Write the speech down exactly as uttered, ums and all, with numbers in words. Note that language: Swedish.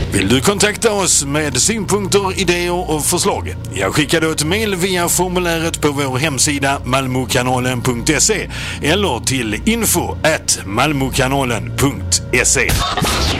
Vill du kontakta oss med synpunkter, idéer och förslag? Jag skickar då ett mejl via formuläret på vår hemsida malmokanalen punkt se eller till info at malmokanalen punkt se.